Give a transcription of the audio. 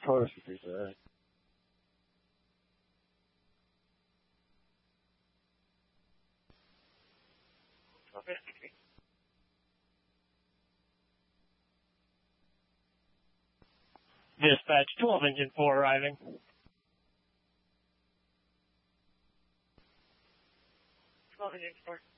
course, he said. Dispatch 12 Engine 4 arriving. 12 Engine 4.